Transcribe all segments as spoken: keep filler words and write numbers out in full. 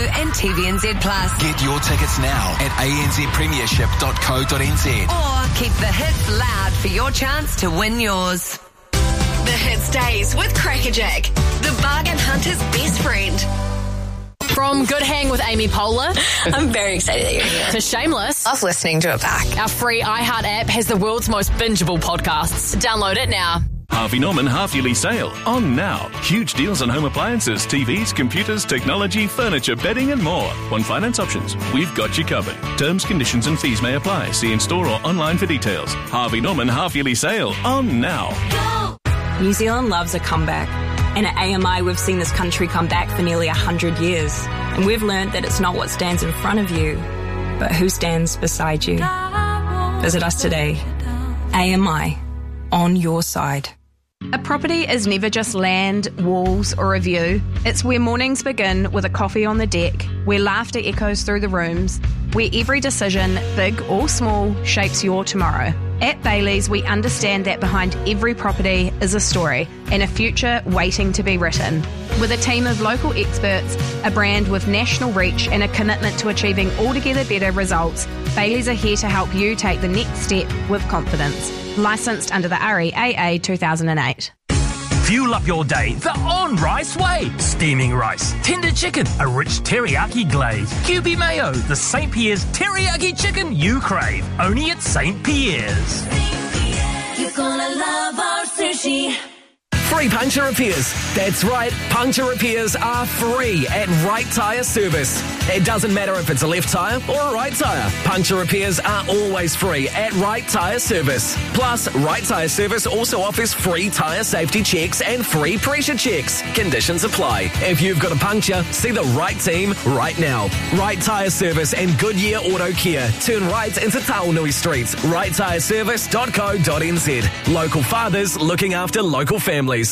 and T V N Z Plus. Get your tickets now at a n z premiership dot co dot n z. Or keep the hits loud for your chance to win yours. The Hits Days with Crackerjack, the bargain hunter's best friend. From Good Hang with Amy Poehler. I'm very excited that you're here. To Shameless. Love listening to it back. Our free iHeart app has the world's most bingeable podcasts. Download it now. Harvey Norman half-yearly sale on now. Huge deals on home appliances, T Vs, computers, technology, furniture, bedding and more. On finance options, we've got you covered. Terms, conditions and fees may apply. See in store or online for details. Harvey Norman half-yearly sale on now. Go! New Zealand loves a comeback. And at A M I, we've seen this country come back for nearly one hundred years. And we've learned that it's not what stands in front of you, but who stands beside you. Visit us today. A M I, on your side. A property is never just land, walls or a view. It's where mornings begin with a coffee on the deck, where laughter echoes through the rooms, where every decision, big or small, shapes your tomorrow. At Bailey's, we understand that behind every property is a story and a future waiting to be written. With a team of local experts, a brand with national reach and a commitment to achieving altogether better results, Bailey's are here to help you take the next step with confidence. Licensed under the R E A A two thousand eight. Fuel up your day the on-rice way. Steaming rice, tender chicken, a rich teriyaki glaze, Q B mayo, the Saint Pierre's teriyaki chicken you crave. Only at Saint Pierre's. You're gonna love our sushi. Free puncture repairs. That's right, puncture repairs are free at Right Tyre Service. It doesn't matter if it's a left tyre or a right tyre. Puncture repairs are always free at Right Tyre Service. Plus, Right Tyre Service also offers free tyre safety checks and free pressure checks. Conditions apply. If you've got a puncture, see the right team right now. Right Tyre Service and Goodyear Auto Care. Turn right into Taonui Street. right tyre service dot co dot n z. Local fathers looking after local families.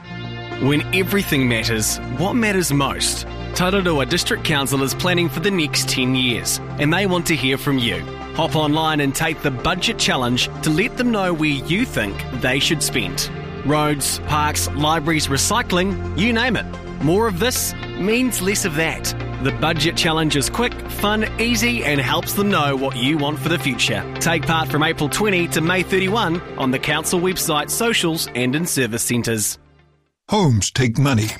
When everything matters, what matters most? Tararua District Council is planning for the next ten years, and they want to hear from you. Hop online and take the Budget Challenge to let them know where you think they should spend. Roads, parks, libraries, recycling, you name it. More of this means less of that. The Budget Challenge is quick, fun, easy, and helps them know what you want for the future. Take part from April twentieth to May thirty-first on the Council website, socials, and in service centres. Homes take money.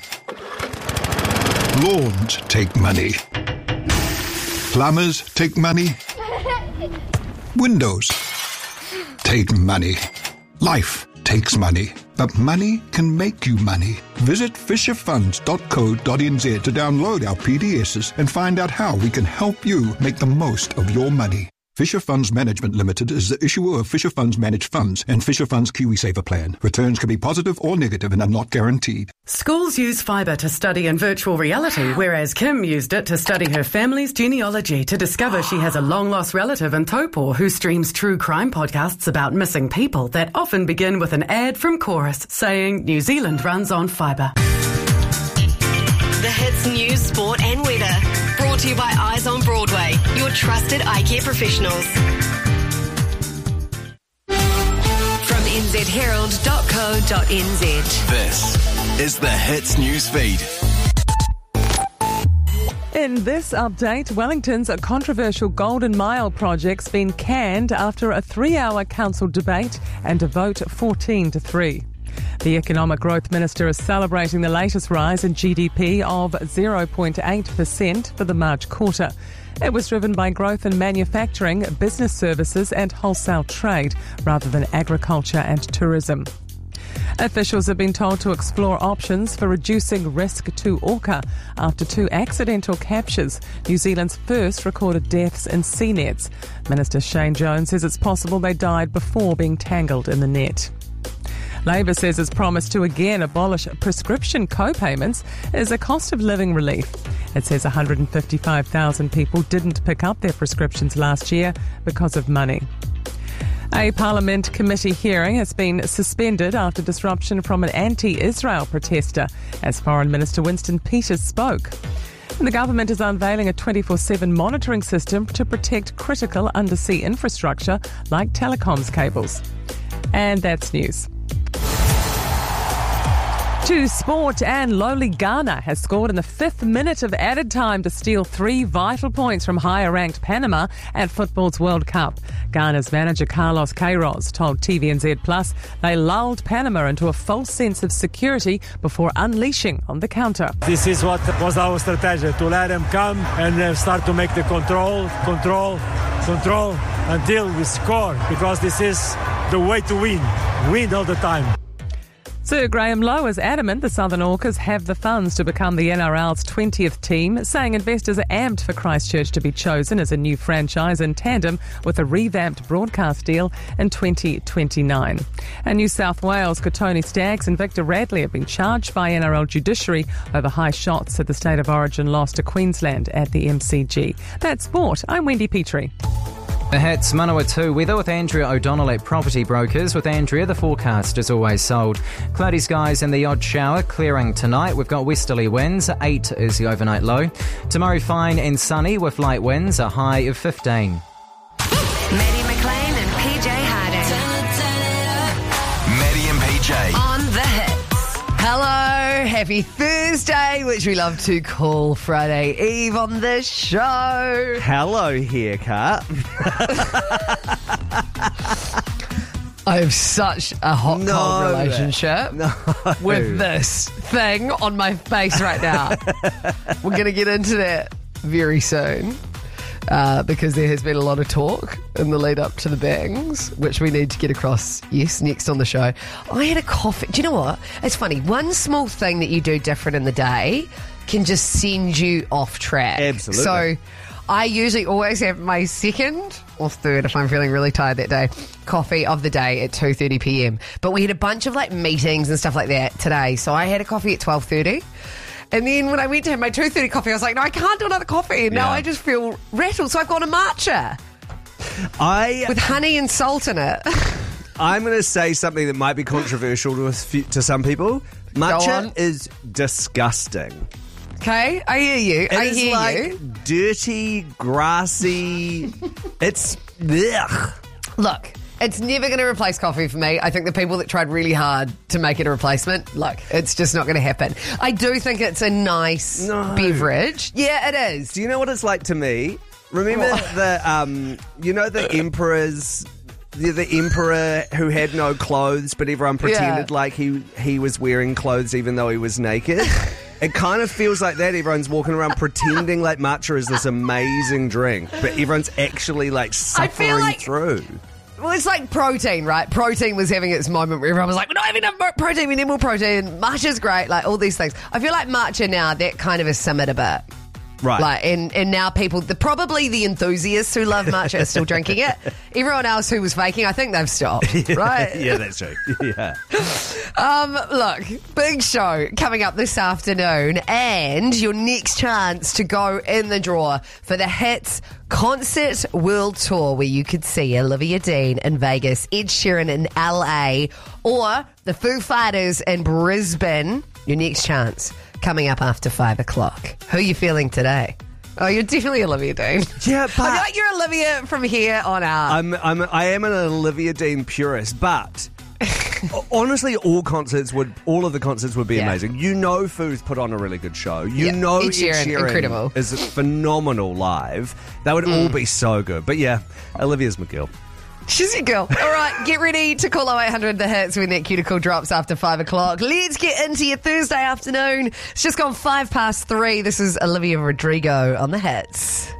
Lawns take money. Plumbers take money. Windows take money. Life takes money. But money can make you money. Visit fisher funds dot co dot n z to download our P D Ss and find out how we can help you make the most of your money. Fisher Funds Management Limited is the issuer of Fisher Funds Managed Funds and Fisher Funds KiwiSaver Plan. Returns can be positive or negative and are not guaranteed. Schools use fibre to study in virtual reality, whereas Kim used it to study her family's genealogy to discover she has a long-lost relative in Taupo who streams true crime podcasts about missing people that often begin with an ad from Chorus saying New Zealand runs on fibre. The Hits News, Sport and Weather. Brought to you by Eyes on Broadway, your trusted eye care professionals. From n z herald dot co dot n z. This is the Hits News Feed. In this update, Wellington's controversial Golden Mile project's been canned after a three-hour council debate and a vote fourteen to three. The Economic Growth Minister is celebrating the latest rise in G D P of zero point eight percent for the March quarter. It was driven by growth in manufacturing, business services and wholesale trade, rather than agriculture and tourism. Officials have been told to explore options for reducing risk to orca after two accidental captures, New Zealand's first recorded deaths in sea nets. Minister Shane Jones says it's possible they died before being tangled in the net. Labor says its promise to again abolish prescription co-payments is a cost of living relief. It says one hundred fifty-five thousand people didn't pick up their prescriptions last year because of money. A Parliament committee hearing has been suspended after disruption from an anti-Israel protester as Foreign Minister Winston Peters spoke. And the government is unveiling a twenty-four seven monitoring system to protect critical undersea infrastructure like telecoms cables. And that's news. To sport, and lowly Ghana has scored in the fifth minute of added time to steal three vital points from higher-ranked Panama at football's World Cup. Ghana's manager Carlos Queiroz told T V N Z Plus they lulled Panama into a false sense of security before unleashing on the counter. This is what was our strategy, to let them come and uh, start to make the control, control, control until we score, because this is the way to win. Win all the time. Sir Graham Lowe is adamant the Southern Orcas have the funds to become the N R L's twentieth team, saying investors are amped for Christchurch to be chosen as a new franchise in tandem with a revamped broadcast deal in twenty twenty-nine. And New South Wales Kotoni Staggs and Victor Radley have been charged by N R L judiciary over high shots at the State of Origin loss to Queensland at the M C G. That's sport. I'm Wendy Petrie. The Hits, Manawatu weather with Andrea O'Donnell at Property Brokers. With Andrea, the forecast is always sold. Cloudy skies and the odd shower, clearing tonight. We've got westerly winds, eight is the overnight low. Tomorrow fine and sunny with light winds, a high of fifteen. Maddie McLean and P J Harding. Maddie and P J. On the Hits. Hello, happy Thursday, which we love to call Friday Eve on the show. Hello, haircut. I have such a hot, No. cold relationship No. with this thing on my face right now. We're going to get into that very soon. Uh, because there has been a lot of talk in the lead up to the bangs, which we need to get across, yes, next on the show. I had a coffee. Do you know what? It's funny. One small thing that you do different in the day can just send you off track. Absolutely. So I usually always have my second or third, if I'm feeling really tired that day, coffee of the day at two thirty p.m. But we had a bunch of like meetings and stuff like that today. So I had a coffee at twelve thirty. And then when I went to have my two thirty coffee, I was like, no, I can't do another coffee. And now Yeah. I just feel rattled. So I've got a matcha I with honey and salt in it. I'm going to say something that might be controversial to a few, to some people. Matcha on. is disgusting. Okay, I hear you. It I is hear like you. dirty, grassy. It's ugh. Look, it's never going to replace coffee for me. I think the people that tried really hard to make it a replacement, look, it's just not going to happen. I do think it's a nice No. beverage. Yeah, it is. Do you know what it's like to me? Remember What? the um, you know the emperors. The, the emperor who had no clothes, but everyone pretended Yeah. like he, he was wearing clothes even though he was naked. It kind of feels like that. Everyone's walking around pretending like matcha is this amazing drink, but everyone's actually like I feel suffering like- through. Well, it's like protein, right? Protein was having its moment where everyone was like, we're not having enough mo- protein, we need more protein. Matcha's great, like all these things. I feel like matcha now, that kind of has simmered a bit. Right. Like, and, and now people, the probably the enthusiasts who love matcha are still drinking it. Everyone else who was faking, I think they've stopped, right? Yeah, that's true. Yeah. Um, look, big show coming up this afternoon, and your next chance to go in the draw for the Hits Concert World Tour, where you could see Olivia Dean in Vegas, Ed Sheeran in L A, or the Foo Fighters in Brisbane. Your next chance coming up after five o'clock. Who are you feeling today? Oh, you're definitely Olivia Dean. Yeah, but I feel like you're Olivia from here on out. I'm, I'm, I am an Olivia Dean purist, but honestly, all concerts would, all of the concerts would be Yeah. amazing. You know, Foo's put on a really good show. You Yeah, know, Ed Ed Sheeran, Sheeran incredible. is phenomenal live. They would all Mm. be so good. But yeah, Olivia's my girl. She's your girl. All right, get ready to call oh eight hundred the hits when that cuticle drops after five o'clock. Let's get into your Thursday afternoon. It's just gone five past three. This is Olivia Rodrigo on the Hits.